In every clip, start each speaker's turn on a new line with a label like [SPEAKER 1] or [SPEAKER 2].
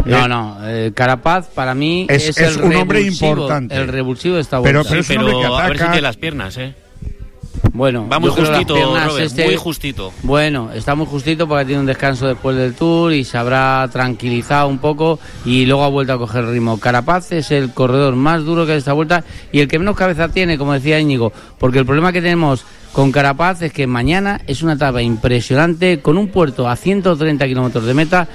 [SPEAKER 1] No, Carapaz para mí es el
[SPEAKER 2] un hombre importante.
[SPEAKER 1] El revulsivo de esta vuelta.
[SPEAKER 2] Pero es un hombre que ataca.
[SPEAKER 3] A ver si tiene las piernas,
[SPEAKER 1] Bueno,
[SPEAKER 3] va muy justito, Robert, muy justito.
[SPEAKER 1] Bueno, está muy justito porque tiene un descanso después del Tour y se habrá tranquilizado un poco y luego ha vuelto a coger ritmo. Carapaz es el corredor más duro que hay esta vuelta y el que menos cabeza tiene, como decía Íñigo, porque el problema que tenemos con Carapaz es que mañana es una etapa impresionante, con un puerto a 130 kilómetros de meta,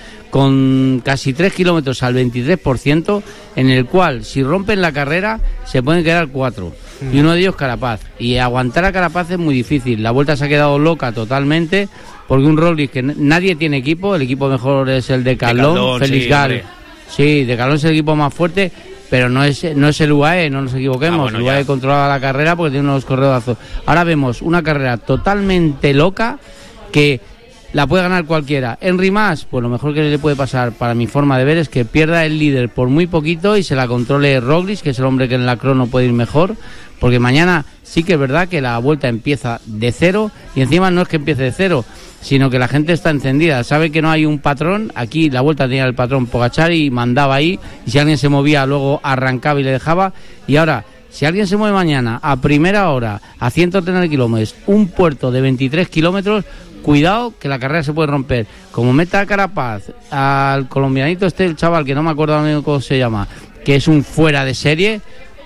[SPEAKER 1] con casi 3 kilómetros al 23%, en el cual, si rompen la carrera, se pueden quedar 4. Y uno de ellos Carapaz. Y aguantar a Carapaz es muy difícil. La vuelta se ha quedado loca totalmente, porque un Roglic que nadie tiene equipo, el equipo mejor es el de Decathlon, Félix Gal. Sí, Decathlon es el equipo más fuerte, pero no es el UAE, no nos equivoquemos. El UAE controla la carrera porque tiene unos corredores. Ahora vemos una carrera totalmente loca que la puede ganar cualquiera. Henry Mas, pues lo mejor que le puede pasar, para mi forma de ver, es que pierda el líder por muy poquito y se la controle Roglic, que es el hombre que en la crono puede ir mejor, porque mañana sí que es verdad que la vuelta empieza de cero, y encima no es que empiece de cero, sino que la gente está encendida, sabe que no hay un patrón. Aquí la vuelta tenía el patrón Pogačar y mandaba ahí, y si alguien se movía luego arrancaba y le dejaba, y ahora si alguien se mueve mañana a primera hora a 130 kilómetros, un puerto de 23 kilómetros, cuidado que la carrera se puede romper. Como meta a Carapaz, al colombianito el chaval que no me acuerdo cómo se llama, que es un fuera de serie,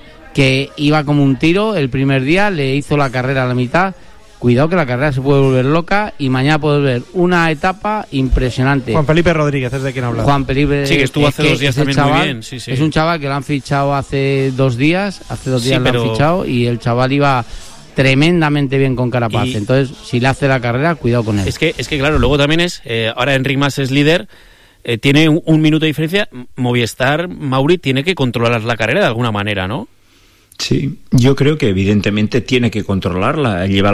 [SPEAKER 1] que iba como un tiro el primer día, le hizo la carrera a la mitad. Cuidado que la carrera se puede volver loca y mañana puedes ver una etapa impresionante.
[SPEAKER 4] Juan Felipe Rodríguez, ¿es de quién habla?
[SPEAKER 1] Juan Felipe,
[SPEAKER 3] sí, que estuvo hace 2 días también
[SPEAKER 1] chaval,
[SPEAKER 3] muy bien. Sí.
[SPEAKER 1] Es un chaval que lo han fichado hace 2 días, lo han fichado, y el chaval iba tremendamente bien con Carapaz. Entonces, si le hace la carrera, cuidado con él.
[SPEAKER 3] Es que claro, luego también ahora Enric Mas es líder, tiene un minuto de diferencia. Movistar, Mauri, tiene que controlar la carrera de alguna manera, ¿no?
[SPEAKER 5] Sí, yo creo que evidentemente tiene que controlarla, lleva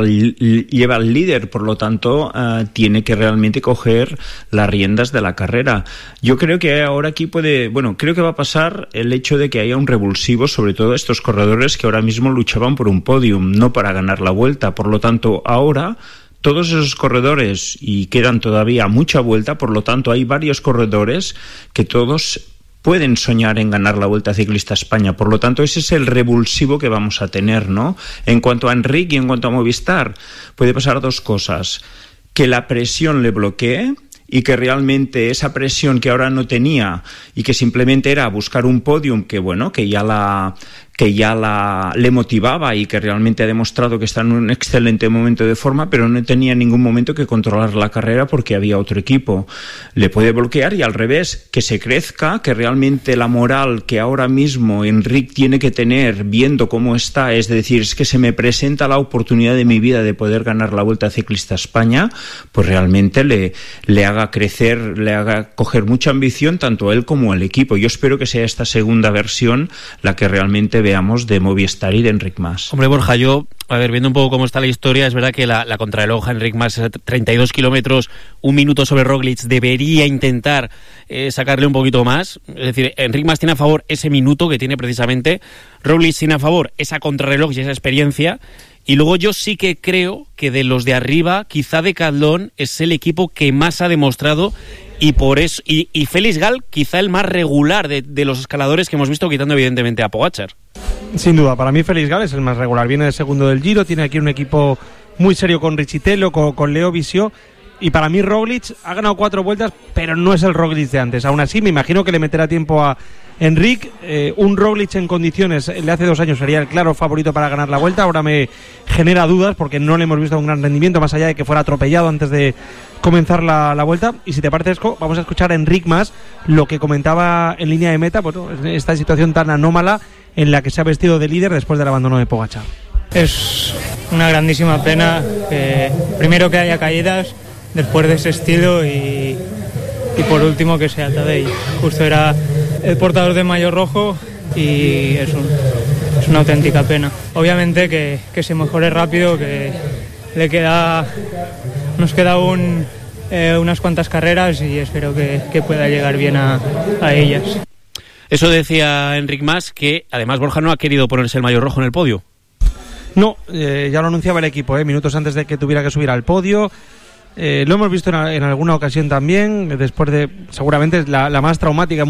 [SPEAKER 5] al líder, por lo tanto tiene que realmente coger las riendas de la carrera. Yo creo que ahora aquí creo que va a pasar el hecho de que haya un revulsivo, sobre todo estos corredores que ahora mismo luchaban por un podium, no para ganar la vuelta. Por lo tanto, ahora todos esos corredores, y quedan todavía mucha vuelta, por lo tanto hay varios corredores que todos pueden soñar en ganar la Vuelta Ciclista a España. Por lo tanto, ese es el revulsivo que vamos a tener, ¿no? En cuanto a Enric y en cuanto a Movistar, puede pasar 2 cosas. Que la presión le bloquee y que realmente esa presión que ahora no tenía y que simplemente era buscar un podium que ya le motivaba y que realmente ha demostrado que está en un excelente momento de forma, pero no tenía en ningún momento que controlar la carrera porque había otro equipo. Le puede bloquear, y al revés, que se crezca, que realmente la moral que ahora mismo Enric tiene que tener viendo cómo está, es decir, es que se me presenta la oportunidad de mi vida de poder ganar la Vuelta Ciclista a España, pues realmente le haga crecer, le haga coger mucha ambición tanto a él como al equipo. Yo espero que sea esta segunda versión la que realmente veamos de Movistar y de Enric Mas.
[SPEAKER 3] Hombre, Borja, viendo un poco cómo está la historia, es verdad que la contrarreloj Enric Mas, 32 kilómetros, 1 minuto sobre Roglic, debería intentar sacarle un poquito más. Es decir, Enric Mas tiene a favor ese minuto que tiene precisamente, Roglic tiene a favor esa contrarreloj y esa experiencia. Y luego yo sí que creo que de los de arriba, quizá Decathlon es el equipo que más ha demostrado, y por eso y Félix Gal quizá el más regular de los escaladores que hemos visto, quitando evidentemente a Pogačar.
[SPEAKER 4] Sin duda, para mí Félix Gal es el más regular, viene de segundo del Giro, tiene aquí un equipo muy serio con Richitello, con Leo Visio, y para mí Roglic ha ganado 4 vueltas, pero no es el Roglic de antes. Aún así me imagino que le meterá tiempo a Enric. Un Roglic en condiciones de hace 2 años sería el claro favorito para ganar la vuelta. Ahora me genera dudas porque no le hemos visto un gran rendimiento, más allá de que fuera atropellado antes de comenzar la vuelta. Y si te parece, Esco, vamos a escuchar a Enric Mas lo que comentaba en línea de meta, pues, esta situación tan anómala en la que se ha vestido de líder después del abandono de Pogačar.
[SPEAKER 6] Es una grandísima pena primero que haya caídas después de ese estilo, y por último que sea Tadej. Justo era el portador de maillot rojo y es una auténtica pena. Obviamente que se mejore rápido, que nos queda unas cuantas carreras, y espero que pueda llegar bien a ellas.
[SPEAKER 3] Eso decía Enric Mas, que además Borja no ha querido ponerse el maillot rojo en el podio.
[SPEAKER 4] No, ya lo anunciaba el equipo, minutos antes de que tuviera que subir al podio. Lo hemos visto en alguna ocasión también, después de seguramente la más traumática